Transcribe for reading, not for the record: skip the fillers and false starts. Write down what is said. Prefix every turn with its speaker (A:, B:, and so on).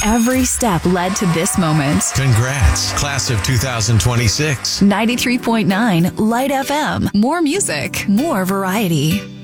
A: Every step led to this moment.
B: Congrats, class of 2026.
A: 93.9 Light FM. More music, more variety.